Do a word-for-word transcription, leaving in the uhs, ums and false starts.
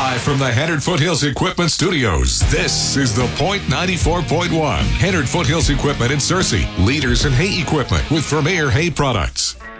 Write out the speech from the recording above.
Live from the Hennard Foothills Equipment Studios, this is The Point ninety-four point one. Hennard Foothills Equipment in Searcy. Leaders in hay equipment with Vermeer Hay Products.